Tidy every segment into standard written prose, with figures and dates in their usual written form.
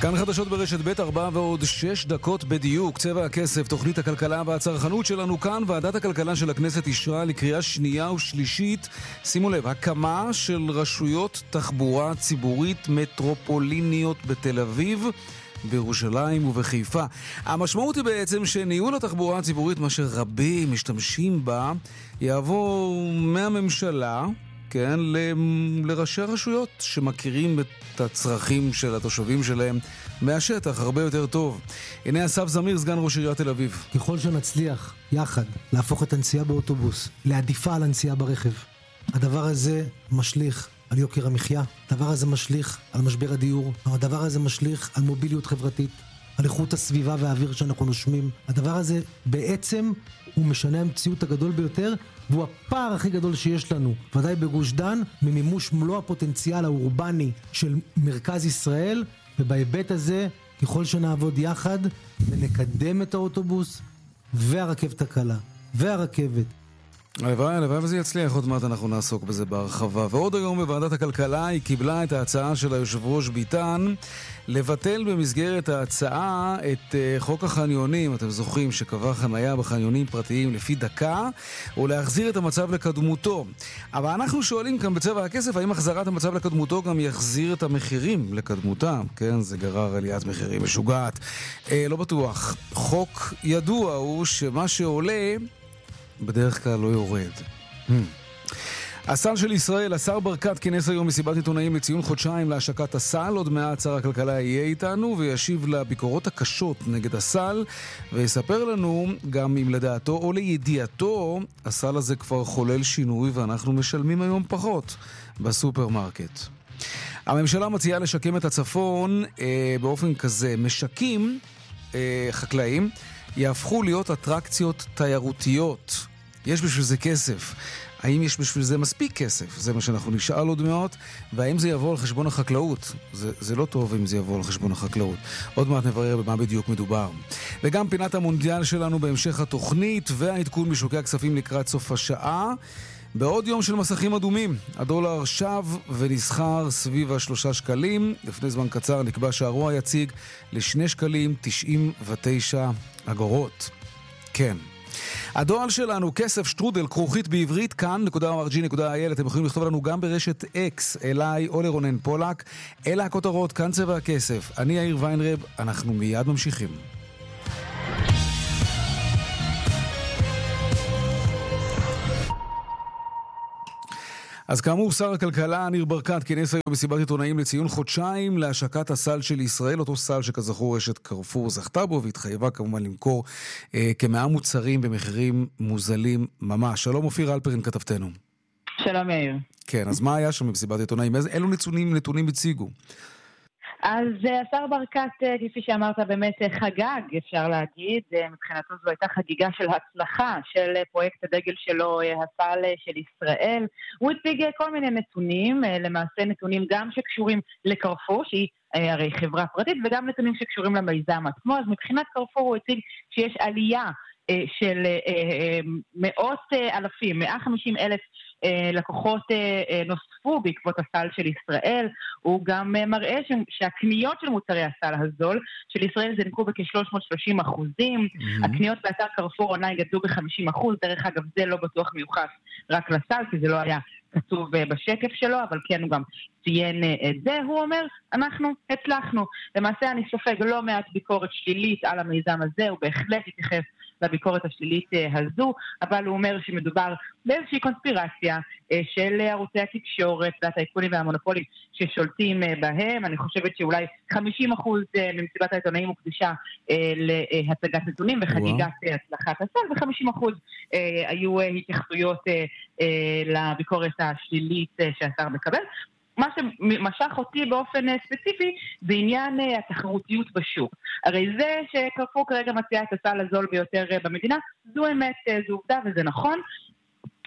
כאן חדשות ברשת ב' 4:06 בדיוק. צבע הכסף, תוכנית הכלכלה והצרכנות שלנו כאן. ועדת הכלכלה של הכנסת אישרה לקריאה שנייה ושלישית, שימו לב, הקמה של רשויות תחבורה ציבורית מטרופוליניות בתל אביב, בירושלים ובחיפה. המשמעות היא בעצם שניהול התחבורה הציבורית, מה שרבים משתמשים בה, יעבור מהממשלה, כן, לראשי הרשויות שמכירים את הצרכים של התושבים שלהם מהשטח הרבה יותר טוב. הנה אסף זמיר, סגן ראש עיריית תל אביב. ככל שנצליח יחד להפוך את הנסיעה באוטובוס לעדיפה על הנסיעה ברכב, הדבר הזה משליך על יוקר המחיה, הדבר הזה משליך על משבר הדיור, הדבר הזה משליך על מוביליות חברתית, על איכות הסביבה והאוויר שאנחנו נושמים. הדבר הזה בעצם הוא משנה המציאות הגדול ביותר, והוא הפער הכי גדול שיש לנו, ודאי בגוש דן, ממימוש מלוא הפוטנציאל האורבני של מרכז ישראל. ובהיבט הזה, ככל שנעבוד יחד ונקדם את האוטובוס והרכבת הקלה והרכבת, הלוואי וזה יצליח. עוד מעט אנחנו נעסוק בזה בהרחבה. ועוד היום בוועדת הכלכלה היא קיבלה את ההצעה של היושב ראש ביטן לבטל במסגרת ההצעה את חוק החניונים. אתם זוכרים שקבע חניה בחניונים פרטיים לפי דקה, ולהחזיר את המצב לקדמותו. אבל אנחנו שואלים כאן בצבע הכסף, האם החזרת המצב לקדמותו גם יחזיר את המחירים לקדמותם? כן, זה גרר עליית מחירים משוגעת. לא בטוח. חוק ידוע הוא שמה שעולה בדרך כלל לא יורד. השר של ישראל, השר ברקת, כינס היום מסיבת עיתונאים לציון חודשיים להשקת הסל. עוד מעט שר הכלכלה יהיה איתנו וישיב לביקורות הקשות נגד הסל, ויספר לנו גם אם לדעתו או לידיעתו הסל הזה כבר חולל שינוי ואנחנו משלמים היום פחות בסופרמרקט. הממשלה מציעה לשקם את הצפון באופן כזה. משקים חקלאים יהפכו להיות אטרקציות תיירותיות. יש בשביל זה כסף. האם יש בשביל זה מספיק כסף? זה מה שאנחנו נשאל עוד מעט. והאם זה יבוא על חשבון החקלאות? זה לא טוב אם זה יבוא על חשבון החקלאות. עוד מעט נברר במה בדיוק מדובר. וגם פינת המונדיאל שלנו בהמשך התוכנית, והעדכון משוקי הכספים לקראת סוף השעה. בעוד יום של מסכים אדומים, הדולר שב ונסחר סביב 3 שקלים. לפני זמן קצר נקבע שהרוע יציג ל2 שקלים 99 אגורות. כן. הדואל שלנו, כסף שטרודל, כרוכית בעברית, כאן.org.il. אתם יכולים לכתוב לנו גם ברשת X, אליי או לרונן פולק. אלה הכותרות, כאן צבע הכסף. אני יאיר ויינרב, אנחנו מיד ממשיכים. אז כאמור, שר הכלכלה ניר ברקת כינס היום מסיבת עיתונאים לציון חודשיים להשקת הסל של ישראל, אותו סל שכזכור רשת קרפור זכתה בו והתחייבה כמובן למכור כ100 מוצרים במחירים מוזלים ממש. שלום אופיר אלפרין כתבתנו. שלום יאיר. כן, אז מה היה שם במסיבת עיתונאים? אילו נתונים הציגו? אז השר ברקת, כפי שאמרת, באמת חגג, אפשר להגיד. מבחינתו זו הייתה חגיגה של הצלחה של פרויקט הדגל שלו, הסל של ישראל. הוא הציג כל מיני נתונים, למעשה נתונים גם שקשורים לקרפור, שהיא הרי חברה פרטית, וגם נתונים שקשורים למיזם עצמו. אז מבחינת קרפור הוא הציג שיש עלייה של מאות אלפים, 150,000 לקוחות נוספו בעקבות הסל של ישראל. הוא גם מראה שהקניות של מוצרי הסל הזול של ישראל זנקו בכ-330%. הקניות באתר קרפור עונה גדלו ב-50%. דרך אגב, זה לא בטוח מיוחס רק לסל, כי זה לא היה כתוב בשקף שלו, אבל כן הוא גם ציין את זה. הוא אומר, אנחנו הצלחנו. למעשה אני סופג לא מעט ביקורת שלילית על המיזם הזה, הוא בהחלט יתייחס לביקורת השלילית הזו, אבל הוא אומר שמדובר באיזושהי קונספירציה של ערוצי התקשורת והטייקונים והמונופולים ששולטים בהם. אני חושבת שאולי 50% ממסיבת העיתונאים הוקדשה להצגת נתונים וחגיגת הצלחת הסל, ו50% היו התייחסויות לביקורת השלילית שהשר מקבל. מה שמשך אותי באופן ספציפי זה עניין התחרותיות בשוק. הרי זה שקרפור כרגע מציעה את הסל הזול ביותר במדינה, זו אמת, זו עובדה וזה נכון,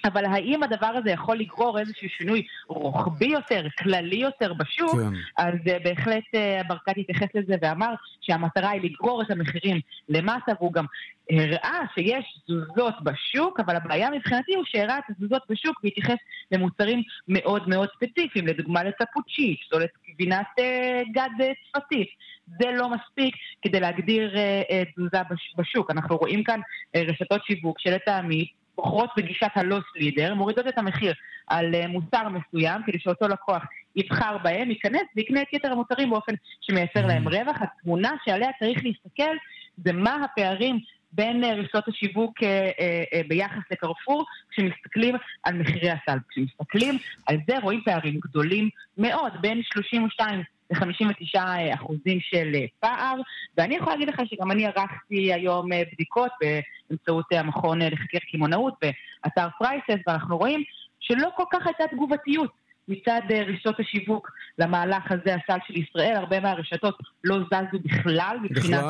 אבל האם הדבר הזה יכול לגרור איזשהו שינוי רוחבי יותר, כללי יותר בשוק? כן. אז בהחלט ברקת התייחס לזה ואמר שהמטרה היא לגרור את המחירים למטה, והוא גם הראה שיש תזוזות בשוק, אבל הבעיה מבחינתי הוא שהראה את התזוזות בשוק והתייחס למוצרים מאוד מאוד ספציפיים, לדוגמה לטפוצ'יץ' או לגבינת גד צפתית. זה לא מספיק כדי להגדיר תזוזה בשוק. אנחנו רואים כאן רשתות שיווק שלטעמי בוחרות בגישת הלוס לידר, מורידות את המחיר על מוצר מסוים, כדי שאותו לקוח יבחר בהם, ייכנס ויקנה את יתר המוצרים באופן שמייצר להם רווח. התמונה שעליה צריך להסתכל זה מה הפערים בין רשתות השיווק ביחס לקרפור, כשמסתכלים על מחירי הסל. כשמסתכלים על זה רואים פערים גדולים מאוד, בין 32 ל-59% של פער, ואני יכולה להגיד לך שגם אני ערכתי היום בדיקות באמצעות המכון לחקר קמעונאות באתר פרייסס, ואנחנו רואים שלא כל כך הייתה תגובתיות מצד רשתות השיווק למהלך הזה, הסל של ישראל. הרבה מהרשתות לא זזו בכלל, מבחינת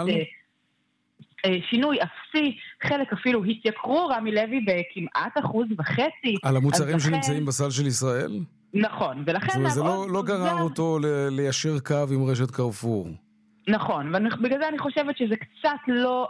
שינוי אפסי, חלק אפילו התייקרו, רמי לוי בכמעט 1.5%. על המוצרים שנמצאים בסל של ישראל? נכון, ולכן זה לא גרר אותו ליישר קו עם רשת קרפור. נכון, ובגלל זה אני חושבת שזה קצת לא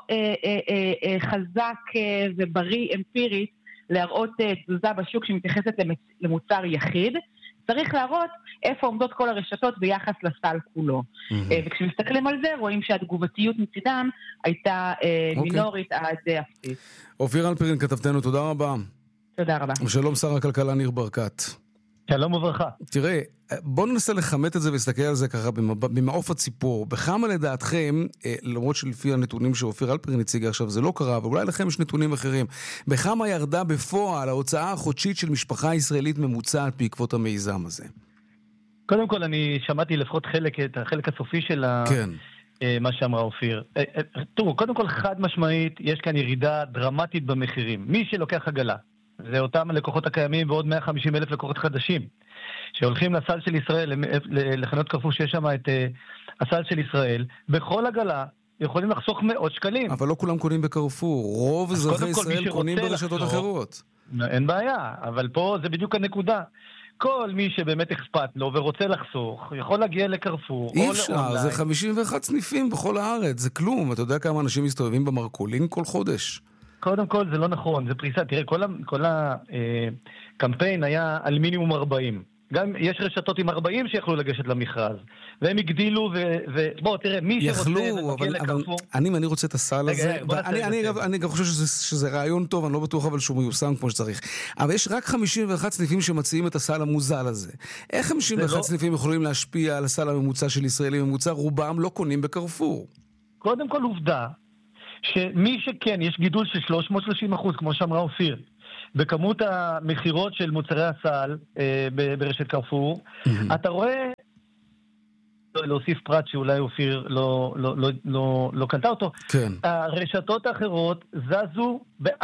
חזק ובריא אמפירית להראות תזוזה בשוק שמתייחסת למוצר יחיד. צריך להראות איפה עומדות כל הרשתות ביחס לסל כולו. וכשמסתכלים על זה, רואים שהתגובתיות מצידן הייתה מינורית עד אפסית. אופיר אלפרין, כתבתנו, תודה רבה. תודה רבה. ושלום שר הכלכלה ניר ברקת. שלום וברכה. תראה, בואו ננסה לחמת את זה ולהסתכל על זה ככה במעוף הציפור. בכמה לדעתכם, למרות שלפי הנתונים שאופיר אלפרין הציג עכשיו זה לא קרה, אבל אולי לכם יש נתונים אחרים, בכמה ירדה בפועל ההוצאה החודשית של משפחה ישראלית ממוצעת בעקבות המיזם הזה? קודם כל אני שמעתי לפחות את החלק הסופי של כן. מה שאמרה אופיר. תראו, קודם כל חד משמעית, יש כאן ירידה דרמטית במחירים. מי שלוקח עגלה, זה אותם הלקוחות הקיימים ועוד 150,000 לקוחות חדשים שהולכים לסל של ישראל, לחנות קרפור שיש שם את הסל של ישראל, בכל עגלה יכולים לחסוך מאות שקלים. אבל לא כולם קונים בקרפור, רוב אזרחי ישראל קונים ברשתות אחרות. אין בעיה, אבל פה זה בדיוק הנקודה. כל מי שבאמת אכפת לו ורוצה לחסוך, יכול להגיע לקרפור. אי אפשר, זה 51 סניפים בכל הארץ, זה כלום. אתה יודע כמה אנשים מסתובבים במרקולין כל חודש? קודם כל זה לא נכון, זה פריסה. תראה, כל הקמפיין היה על מינימום 40. גם יש רשתות עם 40 שיכלו לגשת למכרז. והם הגדילו בוא, תראה, מי שרוצה ומגיע לקרפור... אני רוצה את הסל הזה. אני גם חושב שזה רעיון טוב, אני לא בטוח אבל שהוא מיושם כמו שצריך. אבל יש רק 51 סניפים שמציעים את הסל המוזל הזה. איך 51 סניפים יכולים להשפיע על הסל הממוצע של ישראלים ממוצע? רובם לא קונים בקרפור. קודם כל עובדה, שמי שכן, יש גידול של 330%, כמו שאמרה אופיר, בכמות המחירות של מוצרי הסל ברשת קרפור, אתה רואה, להוסיף פרט שאולי אופיר לא קנתה אותו, כן. הרשתות האחרות זזו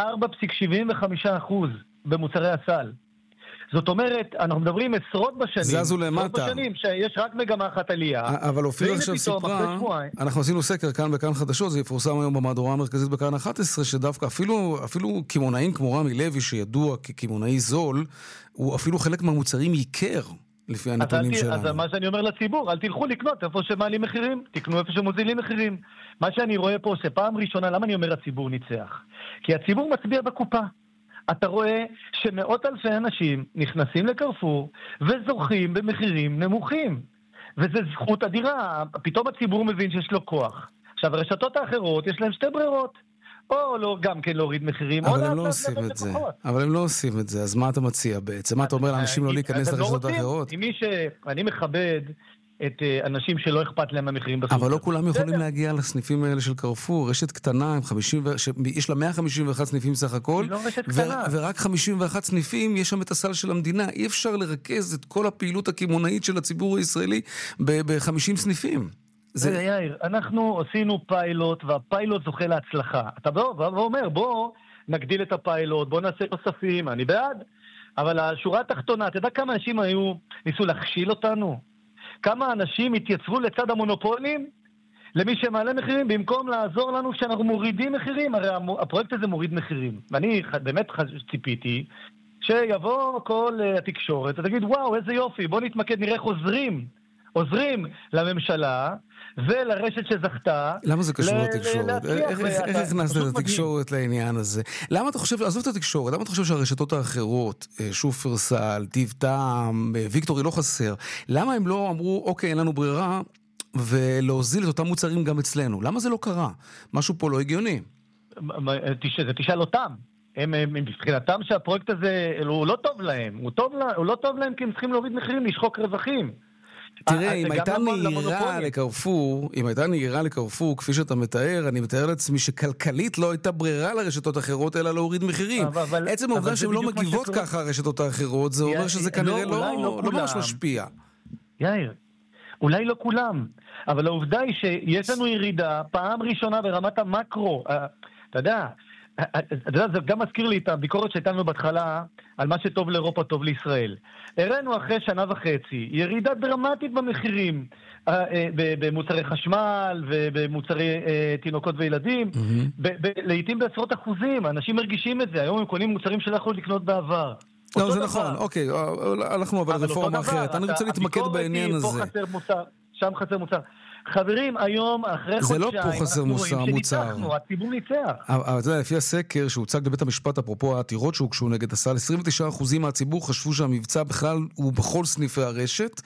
ב-4.75% במוצרי הסל. זאת אומרת, אנחנו מדברים עשרות בשנים. זזו למטה. עשרות בשנים שיש רק מגמה אחת עלייה. אבל אופיר עכשיו סיפרה, אנחנו עשינו סקר כאן בכאן חדשות, זה יפורסם היום במהדורה המרכזית בכאן 11, שדווקא אפילו כימונאים כמו רמי לוי, שידוע ככימונאי זול, הוא אפילו חלק מהמוצרים ייקר, לפי הנתונים שלנו. אז מה שאני אומר לציבור, אל תלכו לקנות איפה שמעלים מחירים, תקנו איפה שמוזילים מחירים. מה שאני רואה פה, שפעם ראשונה, למה אני אומר הציבור ניצח? כי הציבור מצביע בקופה. אתה רואה שמאות אלפי אנשים נכנסים לקרפור וזוכים במחירים נמוכים. וזה זכות אדירה. פתאום הציבור מבין שיש לו כוח. עכשיו, הרשתות האחרות יש להם שתי ברירות. או לא, גם כן להוריד מחירים. אבל הם לא עושים את זה. אבל הם לא עושים את זה. אז מה אתה מציע בעצם? מה אתה אומר לאנשים לא להיכנס לרשתות האחרות? אני מכבד את אנשים שלא אכפת להם המחירים בסופר. אבל לא כולם יכולים להגיע לסניפים האלה של קרפור. רשת קטנה, יש לה 151 סניפים סך הכל, ורק 51 סניפים יש שם את הסל של המדינה. אי אפשר לרכז את כל הפעילות הכימונאית של הציבור הישראלי ב-50 סניפים. יאיר, אנחנו עשינו פיילוט, והפיילוט זוכה להצלחה. אתה אומר, בוא נגדיל את הפיילוט, בוא נעשה נוספים, אני בעד. אבל השורה התחתונה, אתה יודע כמה אנשים ניסו להכשיל אותנו? כמה אנשים התייצבו לצד המונופולים למי שמעלה מחירים במקום לעזור לנו שאנחנו מורידים מחירים. הרי הפרויקט הזה מוריד מחירים. ואני באמת ציפיתי שיבוא כל התקשורת, ותגיד, וואו, איזה יופי, בוא נתמקד, נראה איך עוזרים לממשלה ולרשת שזכתה. למה זה קשור לתקשורת? איך הכנסת את התקשורת לעניין הזה? למה אתה חושב, עזוב את התקשורת, למה אתה חושב שהרשתות האחרות, שופרסל, טיב טעם, ויקטורי לא חסר, למה הם לא אמרו, אוקיי, אין לנו ברירה, ולהוזיל את אותם מוצרים גם אצלנו? למה זה לא קרה? משהו פה לא הגיוני. תשאל אותם. הם מבחינתם שהפרויקט הזה הוא לא טוב להם. הוא לא טוב להם כי הם צריכים להוריד מחירים, לשחוק רווחים. תראה, אם הייתה נהירה לקרפור, כפי שאתה מתאר, אני מתאר לעצמי שכלכלית לא הייתה ברירה לרשתות אחרות, אלא להוריד מחירים. עצם העובדה שהן לא מגיבות ככה הרשתות האחרות, זה אומר שזה כנראה לא ממש משפיע. יאיר, אולי לא כולם, אבל העובדה היא שיש לנו ירידה פעם ראשונה ברמת המקרו. אתה יודע, זה גם מזכיר לי את הביקורת שהייתה לנו בהתחלה על מה שטוב לאירופה טוב לישראל. הראינו אחרי שנה וחצי ירידה דרמטית במחירים במוצרי חשמל ובמוצרי תינוקות וילדים, לעתים בעשרות אחוזים. אנשים מרגישים את זה, היום הם קונים מוצרים שלא יכולו לקנות בעבר. לא, זה נכון, אוקיי, הלכנו אבל רפורמה אחרת. אני רוצה להתמקד בעניין הזה. שם חסר מוצר. חברים, היום, אחרי חודשיים, זה לא פה חסר מוצר. הציבור ניצח. אבל אתה יודע, לפי הסקר שהוצג לבית המשפט, אפרופו העתירות שהוגשו נגד הסל, 29% מהציבור חשבו שהמבצע בכלל הוא בכל סניפי הרשת,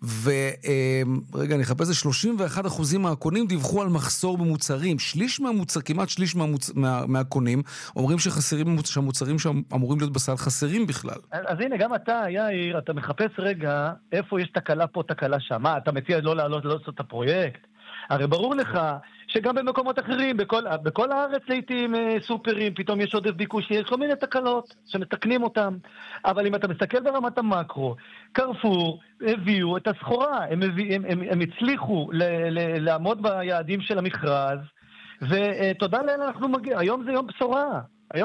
ורגע, אני אחפש, 31% מהקונים דיווחו על מחסור במוצרים. כמעט שליש מהקונים אומרים שהמוצרים שאמורים להיות בסל חסרים בכלל. אז הנה, גם אתה, יאיר, אתה מחפש רגע איפה יש תקלה פה, תקלה שם. אתה מציע לא לעשות את הפרויקט. הרי ברור לך שגם במקומות אחרים, בכל הארץ לעתים סופרים, פתאום יש עודף ביקוש, יש כל מיני תקלות שמתקנים אותם. אבל אם אתה מסתכל ברמת המקרו, קרפור הביאו את הסחורה, הם הצליחו לעמוד ביעדים של המכרז, ותודה לאל אנחנו מגיעים, היום זה יום בשורה.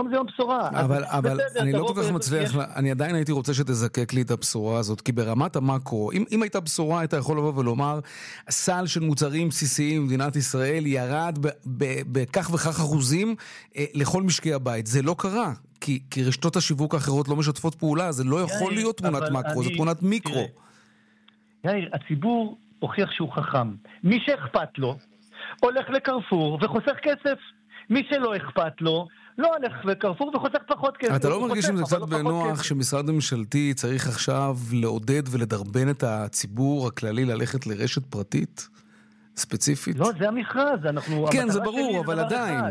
אבל אני לא כל כך מצליח, אני עדיין הייתי רוצה שתזקק לי את הבשורה הזאת, כי ברמת המקרו, אם הייתה בשורה, הייתה יכול לבוא ולומר, סל של מוצרים בסיסיים במדינת ישראל ירד בכך וכך אחוזים לכל משקי הבית. זה לא קרה, כי רשתות השיווק האחרות לא משתפות פעולה, זה לא יכול להיות תמונת מקרו, זה תמונת מיקרו. יאיר, הציבור הוכיח שהוא חכם. מי שאכפת לו, הולך לקרפור וחוסך כסף. מי שלא אכפת לו, לא הולך לקרפור וחוסך פחות כסף. אתה לא מרגיש עם זה קצת בנוח שמשרד ממשלתי צריך עכשיו לעודד ולדרבן את הציבור הכללי ללכת לרשת פרטית ספציפית? לא, זה המכרז. כן, זה ברור, אבל עדיין.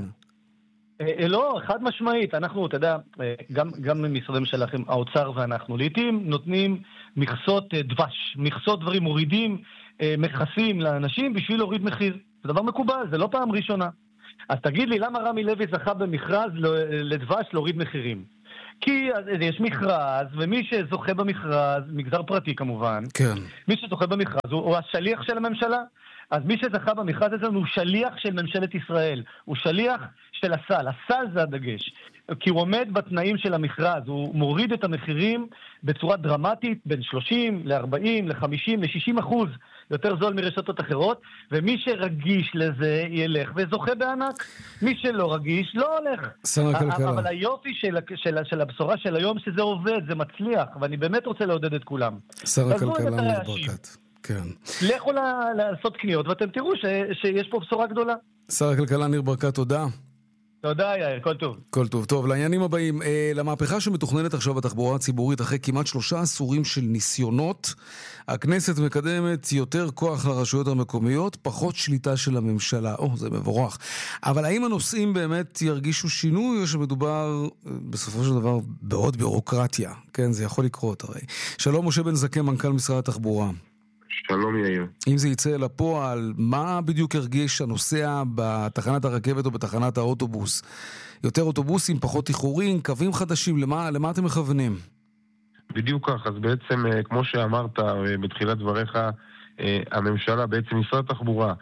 לא, חד משמעית. אנחנו, אתה יודע, גם ממשרדי ממשלה, האוצר ואנחנו, לעתים נותנים מכסות דבש, מכסות דברים, מורידים מכסים לאנשים בשביל להוריד מחיר. זה דבר מקובל, זה לא פעם ראשונה. אז תגיד לי, למה רמי לוי זכה במכרז לדבש להוריד מחירים? כי יש מכרז, ומי שזוכה במכרז, מגזר פרטי כמובן, כן. מי שזוכה במכרז הוא השליח של הממשלה. אז מי שזכה במכרז הזה הוא שליח של ממשלת ישראל, הוא שליח של הסל. הסל זה הדגש, כי הוא עומד בתנאים של המכרז, הוא מוריד את המחירים בצורה דרמטית, בין 30 ל-40, ל-50, ל-60%. יותר זול מרשתות אחרות, ומי שרגיש לזה ילך וזוכה בענק. מי שלא רגיש לא הולך. שר הכלכלה. אבל היופי של הבשורה של היום שזה עובד, זה מצליח, ואני באמת רוצה לעודד את כולם. שר הכלכלה ניר ברקת. כן. לכו לעשות קניות, ואתם תראו שיש פה בשורה גדולה. שר הכלכלה ניר ברקת, תודה. תודה, יאיר, כל טוב. כל טוב. טוב, לעניינים הבאים. למהפכה שמתוכננת עכשיו בתחבורה הציבורית, אחרי כמעט 3 עשורים של ניסיונות, הכנסת מקדמת יותר כוח לרשויות המקומיות, פחות שליטה של הממשלה. זה מבורך. אבל האם הנושאים באמת ירגישו שינוי, או שמדובר בסופו של דבר בעוד בירוקרטיה? כן, זה יכול לקרות הרי. שלום, משה בן זקן, מנכ"ל משרד התחבורה. שלום יאיר. אם זה יצא לפועל, מה בדיוק הרגיש הנוסע בתחנת הרכבת או בתחנת האוטובוס? יותר אוטובוסים, פחות איחורים, קווים חדשים, למה אתם מכוונים? בדיוק כך, אז בעצם כמו שאמרת בתחילת דבריך, הממשלה, בעצם משרד התחבורה,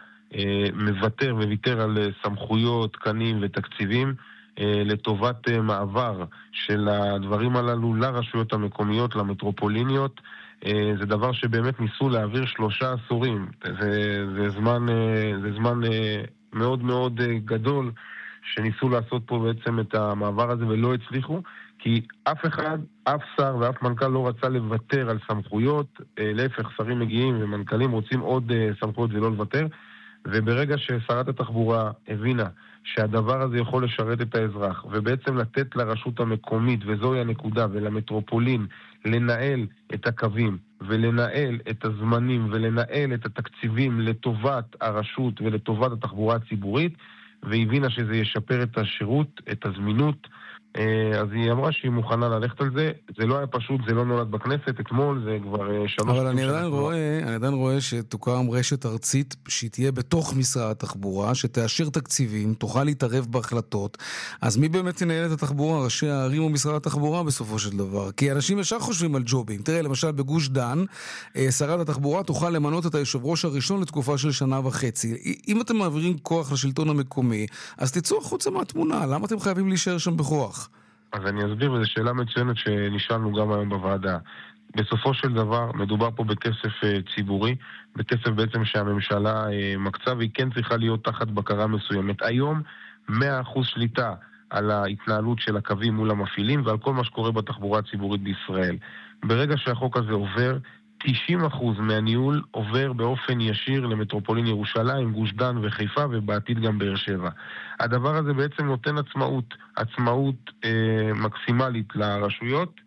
מוותר על סמכויות, תקנים ותקציבים לטובת מעבר של הדברים הללו לרשויות המקומיות, למטרופוליניות. זה דבר שבאמת ניסו להעביר 3 עשורים. זה זמן מאוד מאוד גדול שניסו לעשות פה בעצם את המעבר הזה ולא הצליחו, כי אף אחד, אף שר ואף מנכ"ל לא רצה לוותר על סמכויות, להפך, שרים מגיעים ומנכ"לים רוצים עוד סמכויות ולא לוותר, וברגע ששרת התחבורה הבינה שהדבר הזה יכול לשרת את האזרח, ובעצם לתת לרשות המקומית, וזוהי הנקודה, ולמטרופולין, לנהל את הקווים, ולנהל את הזמנים, ולנהל את התקציבים לטובת הרשות ולטובת התחבורה הציבורית, והבינה שזה ישפר את השירות, את הזמינות, אז היא אמרה שהיא מוכנה ללכת על זה. זה לא היה פשוט, זה לא נולד בכנסת אתמול, זה כבר 3 אבל אני עדיין רואה שתוקם רשת ארצית שהיא תהיה בתוך משרד התחבורה, שתאשר תקציבים, תוכל להתערב בהחלטות. אז מי באמת ינהל את התחבורה? ראשי הערים או משרד התחבורה בסופו של דבר? כי אנשים ישר חושבים על ג'ובים. תראה, למשל בגוש דן, שרת התחבורה תוכל למנות את היושב ראש הראשון לתקופה של 1.5 שנה. אם אתם מעבירים כוח לשלטון המקומי, אז תצאו החוצה מהתמונה. למה אתם חייבים להישאר שם בכוח? אז אני אסביר, וזו שאלה מצוינת שנשאלנו גם היום בוועדה. בסופו של דבר מדובר פה בכסף ציבורי, בכסף בעצם שהממשלה מקצה, והיא כן צריכה להיות תחת בקרה מסוימת. היום 100% שליטה על ההתנהלות של הקווים מול המפעילים ועל כל מה שקורה בתחבורה הציבורית בישראל. ברגע שהחוק הזה עובר, 90% מהניהול עובר באופן ישיר למטרופולין ירושלים, גוש דן וחיפה, ובעתיד גם באר שבע. הדבר הזה בעצם נותן עצמאות מקסימלית לרשויות,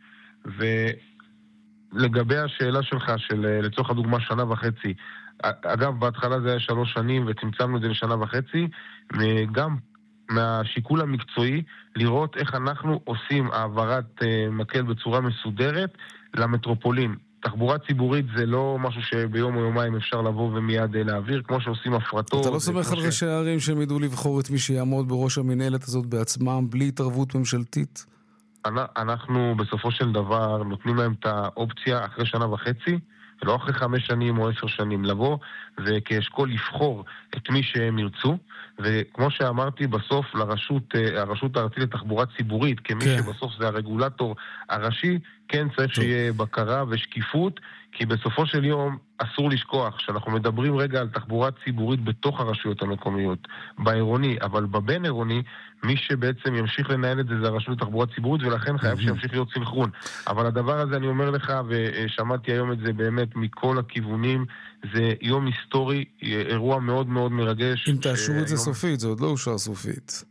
ולגבי השאלה שלך של לצורך הדוגמה 1.5 שנה, אגב בהתחלה זה היה 3 שנים וצמצמנו את זה ל1.5 שנה, גם מהשיקול המקצועי לראות איך אנחנו עושים העברת מקל בצורה מסודרת למטרופולין. תחבורה ציבורית זה לא משהו שביום או יומיים אפשר לבוא ומיד להעביר, כמו שעושים הפרטות. אתה לא סומך על ראשי הערים שהם ידעו לבחור את מי שיעמוד בראש המנהלת הזאת בעצמם, בלי התערבות ממשלתית? אנחנו בסופו של דבר נותנים להם את האופציה אחרי 1.5 שנה, ולא אחרי 5 שנים או 10 שנים, לבוא וכאשכול לבחור את מי שהם ירצו, וכמו שאמרתי, בסוף הרשות הארצית לתחבורה ציבורית, כמי שבסוף זה הרגולטור הראשי, כן צריך שיהיה בקרה ושקיפות, כי בסופו של יום אסור לשכוח שאנחנו מדברים רגע על תחבורה ציבורית בתוך הרשויות המקומיות, בעירוני, אבל בבין עירוני, מי שבעצם ימשיך לנהל את זה זה הרשות לתחבורה ציבורית, ולכן חייב שימשיך להיות סנכרון. אבל הדבר הזה אני אומר לך, ושמעתי היום את זה באמת מכל הכיוונים, זה יום היסטורי, אירוע מאוד מאוד מרגש. אם תאשרו את זה סופית, זה עוד לא אושר סופית.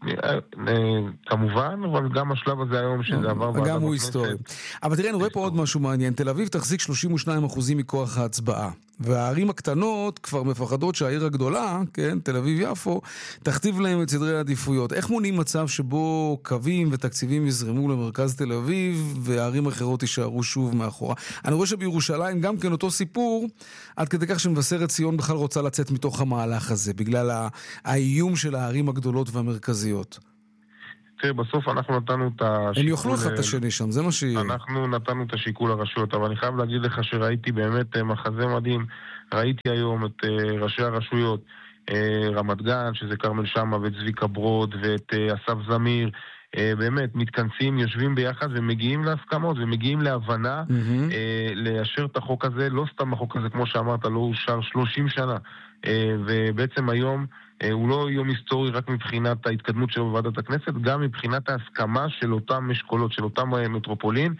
כמובן, אבל גם השלב הזה היום שזה עבר גם הוא היסטורי. אבל תראה, אני רואה פה עוד משהו מעניין. תל אביב תחזיק 32% מכוח ההצבעה. והערים הקטנות כבר מפחדות שהעיר הגדולה, כן, תל אביב-יפו, תכתיב להם את סדרי העדיפויות. איך מונעים מצב שבו קווים ותקציבים יזרמו למרכז תל אביב, והערים אחרות יישארו שוב מאחורה? אני רואה שבירושלים גם כן אותו סיפור, עד כדי כך שמבשרת ציון בכלל רוצה לצאת מתוך המהלך הזה, בגלל האיום של הערים הגדולות והמרכזיות. תראה, בסוף אנחנו נתנו את השיקול... הם יאכלו אחד את השני שם, זה מה שיהיה. אנחנו נתנו את השיקול לרשויות, אבל אני חייב להגיד לך שראיתי באמת מחזה מדהים. ראיתי היום את ראשי הרשויות, רמת גן, שזה כרמל שמה, ואת צביקה ברוד, ואת אסף זמיר, באמת מתכנסים, יושבים ביחד ומגיעים להסכמות ומגיעים להבנה לאשר את החוק הזה. לא סתם החוק הזה, כמו שאמרת, לא אושר 30 שנה. ובעצם היום הוא לא יום היסטורי רק מבחינת ההתקדמות שלו בוועדת הכנסת, גם מבחינת ההסכמה של אותם משקולות, של אותם מטרופולין,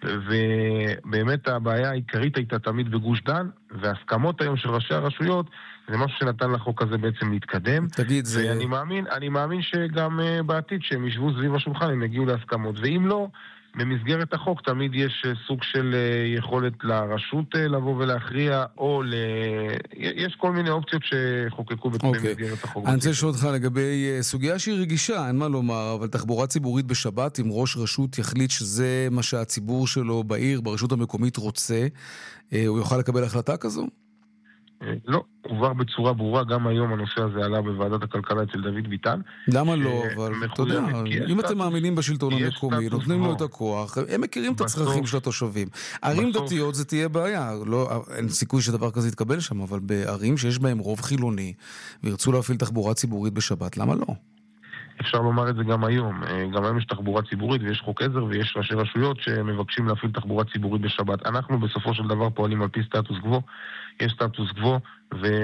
ובאמת הבעיה העיקרית הייתה תמיד בגוש דן, וההסכמות היום של ראשי הרשויות, זה משהו שנתן לחוק הזה בעצם להתקדם. תגיד, זה... אני מאמין שגם בעתיד שהם ישבו סביב השולחן, הם יגיעו להסכמות, ואם לא, במסגרת החוק תמיד יש סוג של יכולת לרשות לבוא ולהכריע, או יש כל מיני אופציות שחוקקו במסגרת החוק. אני רוצה לשאול אותך לגבי סוגיה שהיא רגישה, אין מה לומר, אבל תחבורה ציבורית בשבת, אם ראש רשות יחליט שזה מה שהציבור שלו בעיר, ברשות המקומית רוצה, הוא יוכל לקבל החלטה כזו? לא, עובר בצורה ברורה, גם היום הנושא הזה עלה בוועדת הכלכלה אצל דוד ביטן. למה לא? אבל אתה יודע, אם אתם מאמינים בשלטון המקומי, נותנים לו את הכוח, הם מכירים את הצרכים של התושבים. ערים דתיות זה תהיה בעיה, אין סיכוי שדבר כזה יתקבל שם, אבל בערים שיש בהם רוב חילוני, וירצו להפעיל תחבורה ציבורית בשבת, למה לא? אפשר לומר את זה גם היום. גם היום יש תחבורה ציבורית ויש חוק עזר ויש ראשי רשויות שמבקשים להפעיל תחבורה ציבורית בשבת. אנחנו בסופו של דבר פועלים על פי סטטוס קוו. יש סטטוס קוו,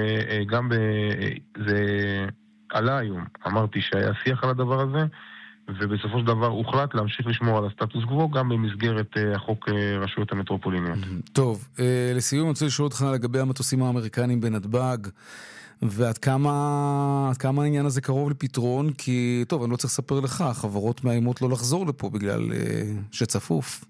וגם זה עלה היום. אמרתי שהיה שיח על הדבר הזה, ובסופו של דבר הוחלט להמשיך לשמור על הסטטוס קוו גם במסגרת החוק רשויות המטרופוליניות. טוב, לסיום אני רוצה לשאול אותך לגבי המטוסים האמריקנים בנתב"ג, ועד כמה העניין הזה קרוב לפתרון, כי טוב, אני לא צריך לספר לך, חברות מאיימות לא לחזור לפה בגלל שצפוף.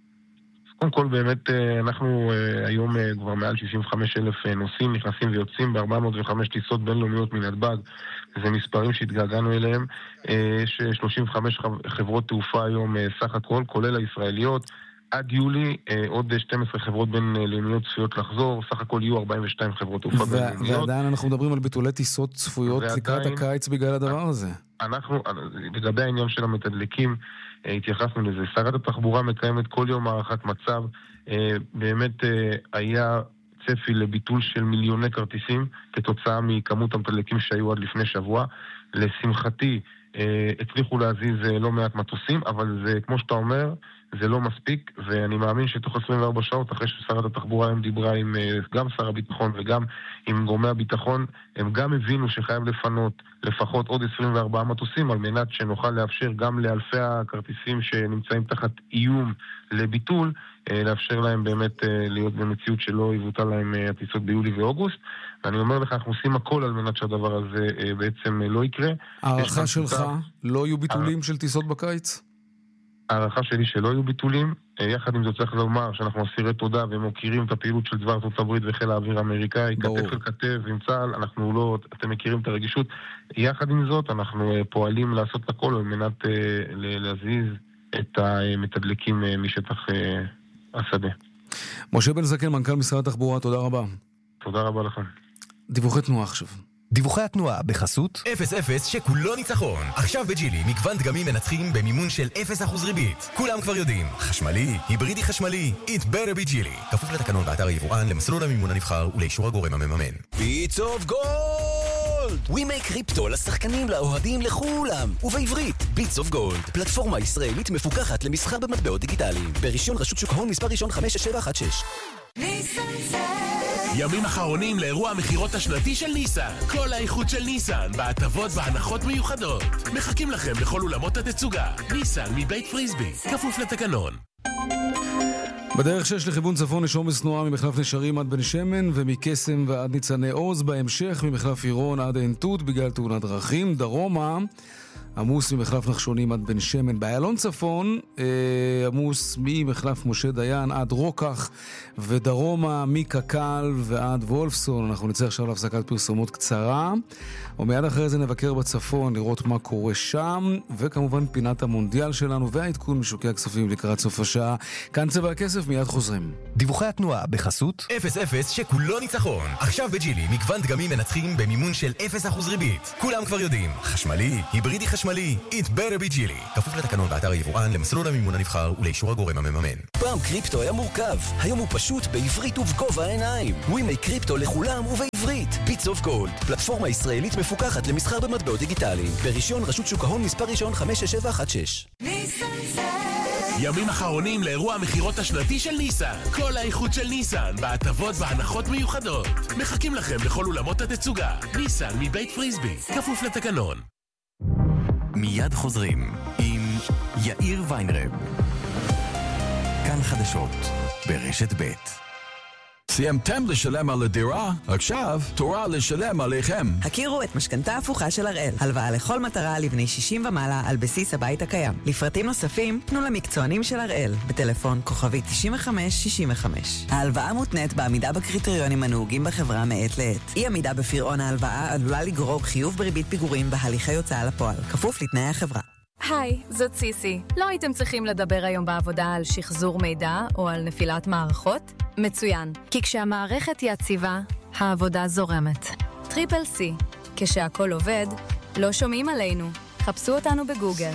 קודם כל באמת אנחנו היום כבר מעל 65,000 נוסעים נכנסים ויוצאים ב-405 טיסות בינלאומיות מנתב"ג. זה מספרים שהתגעגענו אליהם. יש 35 חברות תעופה היום סך הכל, כולל הישראליות. עד יולי עוד 12 חברות בינלאומיות צפויות לחזור, סך הכל יהיו 42 חברות תעופה בינלאומיות. ועדיין אנחנו מדברים על ביטולי טיסות צפויות לקראת הקיץ בגלל הדבר הזה. אנחנו, לגבי העניין של המתדלקים, התייחסנו לזה. שרת התחבורה מקיימת כל יום הערכת מצב. באמת היה צפי לביטול של מיליוני כרטיסים כתוצאה מכמות המתדלקים שהיו עד לפני שבוע. לשמחתי הצליחו להזיז לא מעט מטוסים, אבל זה, כמו שאתה אומר, זה לא מספיק, ואני מאמין שתוך 24 שעות, אחרי ששרת התחבורה היום דיברה עם גם שר הביטחון וגם עם גורמי הביטחון, הם גם הבינו שחייב לפנות לפחות עוד 24 מטוסים, על מנת שנוכל לאפשר גם לאלפי הכרטיסים שנמצאים תחת איום לביטול, לאפשר להם באמת להיות במציאות שלא יבוטל להם הטיסות ביולי ואוגוסט. ואני אומר לך, אנחנו עושים הכל על מנת שהדבר הזה בעצם לא יקרה. הערכה שלך, לא יהיו ביטולים של טיסות בקיץ? הערכה שלי שלא יהיו ביטולים. יחד עם זאת צריך לומר שאנחנו אסירי תודה ומוקירים את הפעילות של צבא ארצות הברית וחיל האוויר האמריקאי, כתף אל כתף עם צה"ל. אנחנו לא, אתם מכירים את הרגישות. יחד עם זאת אנחנו פועלים לעשות הכל על מנת להזיז את המתדלקים משטח השדה. משה בן זקן, מנכ"ל משרד התחבורה, תודה רבה. תודה רבה לכם. דיווחי תנועה עכשיו. דיווחי התנועה בחסות 0-0 שכולו ניצחון. עכשיו בג'ילי מגוון דגמים מנצחים במימון של 0% ריבית. כולם כבר יודעים, חשמלי, היברידי חשמלי, It better be ג'ילי. כפוף לתקנון באתר היבואן, למסלול המימון הנבחר ולאישור הגורם המממן. Bits of Gold! We make crypto לשחקנים, לאוהדים, לכולם. ובעברית, Bits of Gold, פלטפורמה ישראלית מפוקחת למסחר במטבעות דיגיטליים. ברישיון רשות שוק ההון מספר ראשון 56716. ימים אחרונים לאירוע המחירות השנתי של ניסן. כל האיכות של ניסן, בהטבות והנחות מיוחדות. מחכים לכם בכל אולמות התצוגה. ניסן מבית פריסבי, כפוף לתקנון. בדרך 6 לכיוון צפון יש עומס תנועה ממחלף נשרים עד בן שמן ומקסם ועד ניצני עוז. בהמשך ממחלף עירון עד עין תות בגלל תאונת דרכים. דרומה עמוס ממחלף נחשונים עד בן שמן. באיילון צפון עמוס ממחלף משה דיין עד רוקח, ודרומה מקקל ועד וולפסון. אנחנו נצא עכשיו להפסקת פרסומות קצרה, ומיד אחרי זה נבקר בצפון לראות מה קורה שם, וכמובן פינת המונדיאל שלנו והעדכון משוקי הכספים לקראת סוף השעה. כאן צבע הכסף, מיד חוזרים. דיווחי התנועה בחסות 0-0 שכולו ניצחון. עכשיו בג'ילי מגוון דגמים מנצחים במימון של 0% ריבית. כולם כבר יודעים, חשמלי, היברידי חשמלי, It better be ג'ילי. כפוף לתקנון באתר היבואן, למסלול המימון הנבחר ולאישור הגורם המממן. פעם קריפטו היה מורכב, היום הוא פשוט בעברית ובגובה העיניים. We make קריפטו לכולם ובעברית. Bits of Gold, פלטפורמה ישראלית מפוקחת למסחר במטבעות דיגיטליים. ברישיון רשות שוק ההון מספר ראשון 56716. ימים אחרונים לאירוע המחירות השנתי של ניסן. כל האיכות של ניסן, בהטבות והנחות מיוחדות. מחכים לכם בכל אולמות התצוגה. ניסן מבית פריסבי, כפוף לתקנון. מיד חוזרים עם יאיר ויינרב. כאן חדשות ברשת ב'. סיימתם לשלם על הדירה? עכשיו תורה לשלם עליכם. הכירו את משכנתה הפוכה של הראל. הלוואה לכל מטרה לבני 60 ומעלה על בסיס הבית הקיים. לפרטים נוספים פנו למקצוענים של הראל בטלפון כוכבי 9565. ההלוואה מותנית בעמידה בקריטריונים הנהוגים בחברה מעת לעת. אי עמידה בפירעון ההלוואה עלולה לגרור חיוב בריבית פיגורים בהליכי הוצאה לפועל, כפוף לתנאי החברה. היי, זאת סיסי. לא הייתם צריכים לדבר היום בעבודה על שחזור מידע או על נפילת מערכות? מצוין, כי כשהמערכת היא יציבה, העבודה זורמת. טריפל סי, כשהכל עובד, לא שומעים עלינו. חפשו אותנו בגוגל.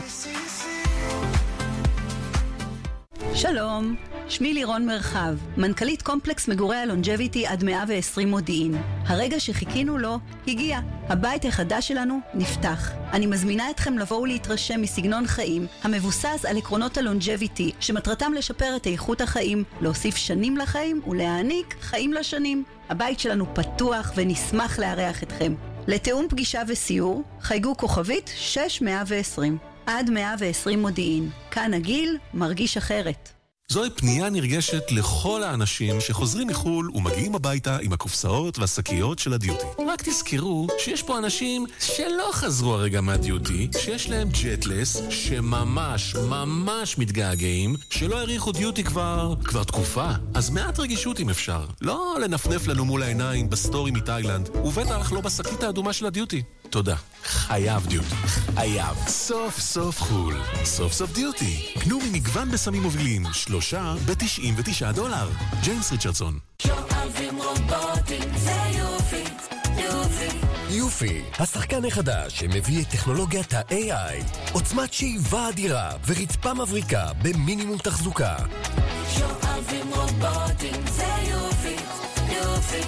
שלום, שמי לירון מרחב, מנכ"לית קומפלקס מגורי הלונג'ביטי עד 120 מודיעין. הרגע שחיכינו לו הגיע. הבית החדש שלנו נפתח. אני מזמינה אתכם לבוא ולהתרשם מסגנון חיים המבוסס על עקרונות הלונג'ביטי, שמטרתם לשפר את איכות החיים, להוסיף שנים לחיים ולהעניק חיים לשנים. הבית שלנו פתוח ונשמח לארח אתכם. לתאום פגישה וסיור, חייגו כוכבית 6120. עד 120 מודיעין. כאן הגיל מרגיש אחרת. זוהי פנייה נרגשת לכל האנשים שחוזרים מחול ומגיעים הביתה עם הקופסאות והשקיות של הדיוטי. רק תזכרו שיש פה אנשים שלא חזרו הרגע מהדיוטי, שיש להם ג'טלס, שממש מתגעגעים, שלא העריכו דיוטי כבר תקופה. אז מעט רגישות אם אפשר. לא לנפנף לנו מול העיניים בסטורי מתאילנד, ובטח לא בשקית האדומה של הדיוטי. תודה. חייב דיוטי. חייב. סוף סוף חול. סוף סוף דיוטי. קנו ממגוון בסמים מובילים. 3 ב$99. ג'יימס ריצ'רדסון. שואבים רובוטים, זה יופי, יופי. יופי, השחקן החדש שמביא את טכנולוגיית ה-AI. עוצמת שאיבה אדירה ורצפה מבריקה במינימום תחזוקה. שואבים רובוטים, זה יופי, יופי.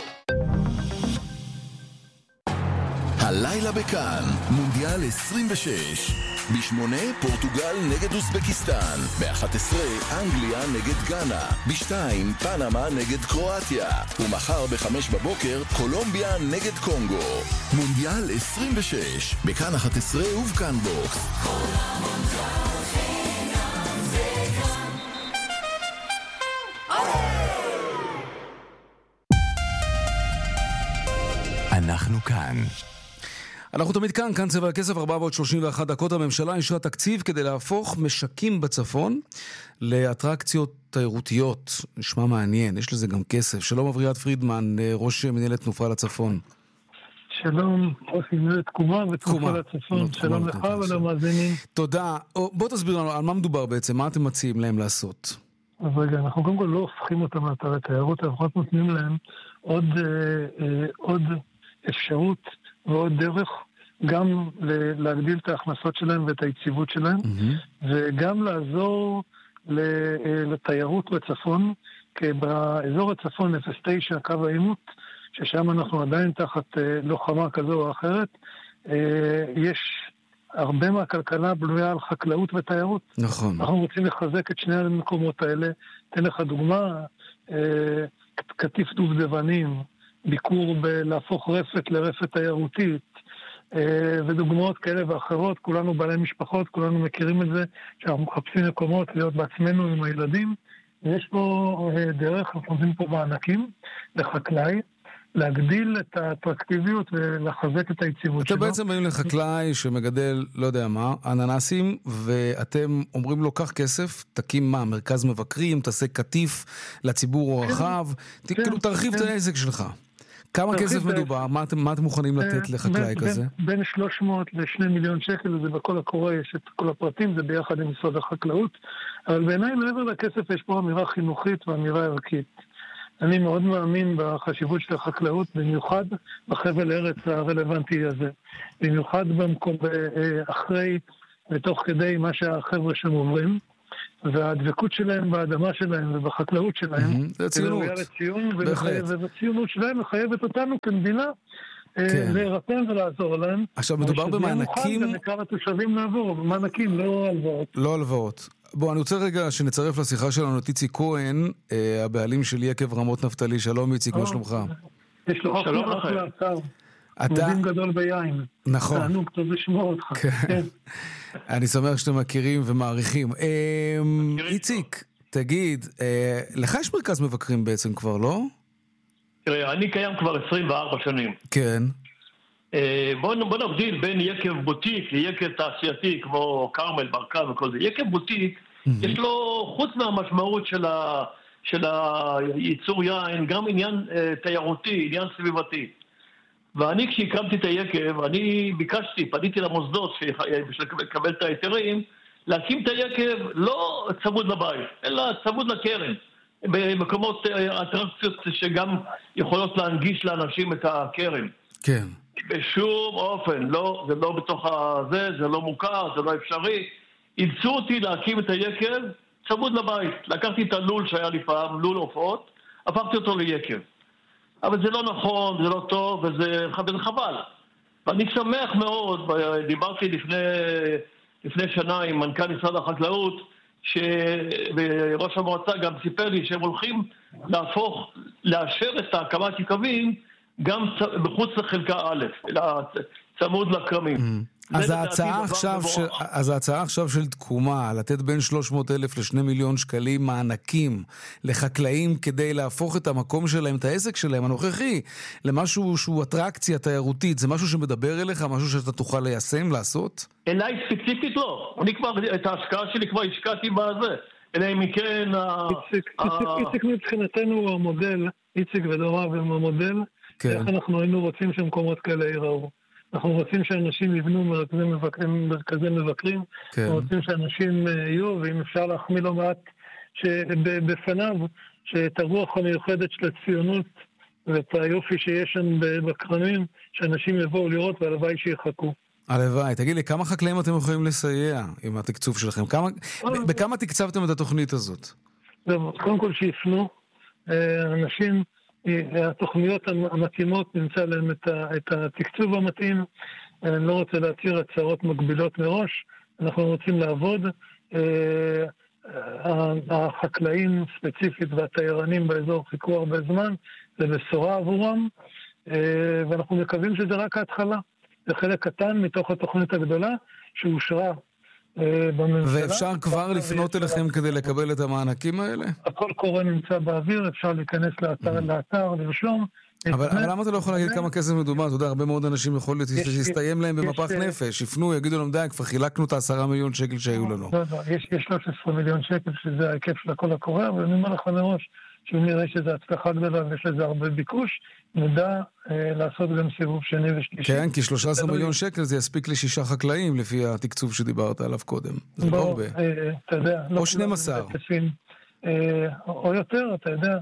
הלילה בכאן, מונדיאל 26. ב8 פורטוגל נגד אוזבקיסטן, ב11 אנגליה נגד גאנה, ב2 פנמה נגד קרואטיה, ומחר ב5 בבוקר קולומביה נגד קונגו. מונדיאל 26, בכאן 11 ובכאן בוקס. אנחנו כאן. אנחנו תמיד כאן צבע הכסף, 431 דקות. הממשלה אישרה תקציב כדי להפוך משקים בצפון לאטרקציות תיירותיות. נשמע מעניין, יש לזה גם כסף. שלום אבריאד פרידמן, ראש מנהלת תנופה לצפון. שלום, ראש מנהלת תקומה ותנופה לצפון. שלום לך ולמאזינים. תודה. בוא תסביר לנו על מה מדובר בעצם, מה אתם מציעים להם לעשות? אז רגע, אנחנו קודם כל לא הופכים אותם לאתרי תיירות, אנחנו רק נותנים להם עוד אפשרות ועוד דרך גם להגדיל את ההכנסות שלהם ואת היציבות שלהם, וגם לעזור לתיירות בצפון, כי באזור הצפון 09 קו העימות, ששם אנחנו עדיין תחת לוחמה כזו או אחרת, יש הרבה מהכלכלה בנויה על חקלאות ותיירות. נכון. אנחנו רוצים לחזק את שני המקומות האלה. תן לך דוגמה, קטיף דובדבנים, ביקור להפוך רפת לרפת תיירותית, ודוגמאות כאלה ואחרות. כולנו בעלי משפחות, כולנו מכירים את זה, שאנחנו מחפשים מקומות להיות בעצמנו עם הילדים, ויש פה דרך, אנחנו עושים פה מענקים לחקלאי, להגדיל את האטרקטיביות ולחזק את היציבות שלו. אתם בעצם באים לחקלאי שמגדל, לא יודע מה, אננסים, ואתם אומרים לו, קח כסף, תקים מה, מרכז מבקרים, תעשה קטיף לציבור הרחב, כאילו תרחיב את העסק שלך. כמה כסף מדובר? מה אתם מוכנים לתת לחקלאי כזה? בין 300 ל2 מיליון שקל, זה בכל הקורא, יש את כל הפרטים, זה ביחד עם משרד החקלאות, אבל בעיניי מעבר לכסף יש פה אמירה חינוכית ואמירה ערכית. אני מאוד מאמין בחשיבות של החקלאות, במיוחד בחבל ארץ הרלוונטי הזה. במיוחד במקום אחרי ותוך כדי מה שהחבר'ה שם אומרים, והדבקות שלהם באדמה שלהם ובחקלאות שלהם. זה ציונות. והציונות שלהם מחייבת אותנו כמדינה להירתם ולעזור להם. עכשיו מדובר במענקים. ומכמה תושבים לעבור, במענקים, לא הלוואות. לא הלוואות. בוא, אני רוצה רגע שנצרף לשיחה שלנו את איציק כהן, הבעלים של יקב רמות נפתלי. שלום איציק, מה שלומך? יש לו שלום לכם. אתה מבין גדול ביין. נכון. תענוג טוב לשמוע אותך. כן. אני שמח שאתם מכירים ומעריכים. איציק, תגיד, לך יש מרכז מבקרים בעצם כבר, לא? תראה, אני קיים כבר 24 שנים. כן. בוא נבדיל בין יקב בוטיק ליקב תעשייתי כמו קרמל, ברקן וכל זה. יקב בוטיק, יש לו, חוץ מהמשמעות של הייצור יין, גם עניין תיירותי, עניין סביבתי. ואני כשהקמתי את היקב, אני פניתי למוסדות בשביל לקבל את ההיתרים, להקים את היקב לא צמוד לבית, אלא צמוד לקרן. במקומות אטרקציות שגם יכולות להנגיש לאנשים את הקרן. כן. בשום אופן, לא, זה לא בתוך הזה, זה לא מוכר, זה לא אפשרי. אילצו אותי להקים את היקב צמוד לבית. לקחתי את הלול שהיה לי פעם, לול עופות, הפכתי אותו ליקב. אבל זה לא נכון, זה לא טוב, וזה חבל. ואני שמח מאוד, דיברתי לפני שנה עם מנכ"ל משרד החקלאות, וראש המועצה גם סיפר לי שהם הולכים לאשר את הקמת יקבים גם מחוץ לחלקה א', אלא צמוד לכרמים. אז ההצעה עכשיו של תקומה, לתת בין 300,000 ל2 מיליון שקלים מענקים לחקלאים כדי להפוך את המקום שלהם, את העסק שלהם הנוכחי, למשהו שהוא אטרקציה תיירותית, זה משהו שמדבר אליך, משהו שאתה תוכל ליישם, לעשות? אליי ספציפית לא. אני כבר, את ההשקעה שלי כבר השקעתי בזה. אלא אם כן... איציק מבחינתנו הוא המודל, איציק ודוריו הם המודל, איך אנחנו היינו רוצים שמקומות כאלה ייראו. אנחנו רוצים שאנשים יבנו מרכזי מבקרים, אנחנו רוצים שאנשים יהיו, ואם אפשר להחמיא לו מעט בפניו, שאת הרוח המיוחדת של הציונות ואת היופי שיש שם בכרמים, שאנשים יבואו לראות והלוואי שיחכו. הלוואי, תגיד לי, כמה חקלאים אתם יכולים לסייע עם התקצוב שלכם? בכמה תקצבתם את התוכנית הזאת? קודם כל שיפנו, אנשים... התוכניות המתאימות נמצא להם את התקצוב המתאים. אני לא רוצה להצהיר הצהרות מגבילות מראש, אנחנו רוצים לעבוד. החקלאים ספציפית והתיירנים באזור חיכו הרבה זמן, זה בשורה עבורם, ואנחנו מקווים שזה רק ההתחלה. זה חלק קטן מתוך התוכנית הגדולה שאושרה בממשלה. ואפשר כבר לפנות אליכם כדי לקבל את המענקים האלה? הכל קורא נמצא באוויר, אפשר להיכנס לאתר, לרשום. אבל למה אתה לא יכול להגיד כמה כסף מדובר? אתה יודע, הרבה מאוד אנשים יכול להיות שיסתיים להם במפח נפש, יפנו, יגידו להם די, כבר חילקנו את 10 מיליון שקל שהיו לנו. לא, יש 13 מיליון שקל שזה ההיקף של הכל הקורא, אבל אני אומר לך מראש, שאם נראה שזה הצלחה גדולה ויש לזה הרבה ביקוש, נדע לעשות גם סיבוב שני ושלישי. כן, כי 13 מיליון שקל זה יספיק ל6 חקלאים לפי התקצוב שדיברת עליו קודם. זה לא הרבה. אתה יודע. או 12. או יותר, אתה יודע.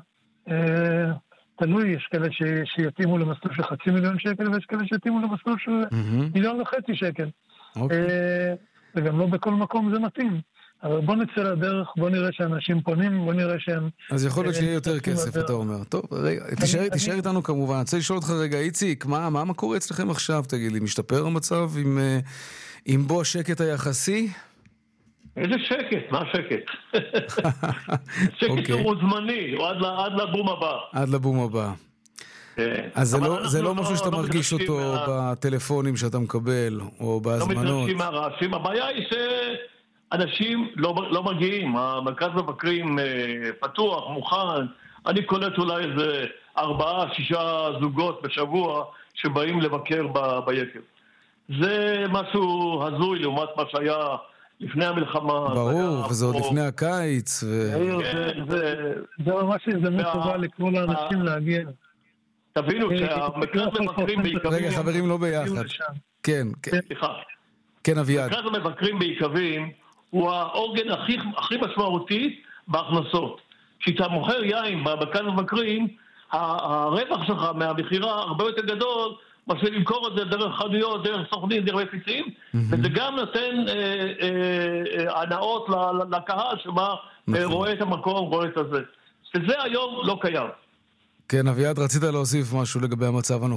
תלוי, יש כאלה שיתאימו למסלול של 500,000 שקל, ויש כאלה שיתאימו למסלול של 1.5 מיליון שקל. וגם לא בכל מקום זה מתאים. אבל בוא נצא לדרך, בוא נראה שאנשים פונים, בוא נראה שהם... אז יכול להיות שיהיה יותר כסף, אתה אומר. טוב, רגע, תישאר איתנו כמובן. אני רוצה לשאול אותך רגע, איציק, מה קורה אצלכם עכשיו, תגיד לי? משתפר המצב עם בו השקט היחסי? איזה שקט? מה שקט? שקט הוא זמני, או עד לבום הבא. עד לבום הבא. אז זה לא משהו שאתה מרגיש אותו בטלפונים שאתה מקבל, או בהזמנות. לא מתרגשים מהרעשים. הבעיה היא אנשים לא מגיעים, המרכז מבקרים פתוח, מוכן, אני קולט אולי איזה 4-6 זוגות בשבוע שבאים לבקר ביקב. זה משהו הזוי לעומת מה שהיה לפני המלחמה. ברור, וזה עוד לפני הקיץ. זה ממש הזדמנות טובה לקרוא לאנשים להגיע. תבינו, שהמרכז מבקרים בעיקבים... רגע, חברים, לא ביחד. כן, סליחה. כן, אביעד. מרכז המבקרים בעיקבים הוא העוגן הכי משמעותי בהכנסות. כשאתה מוכר יין במרכז המבקרים, הרווח שלך מהמחירה הרבה יותר גדול, מה שלמכור את זה דרך חנויות, דרך סוכנים, דרך מפיצים, וזה גם נותן הנאות לקהל שמה רואה את המקום, רואה את הזה. שזה היום לא קיים. כן, אביעד, רצית להוסיף משהו לגבי המצב הנוכחי?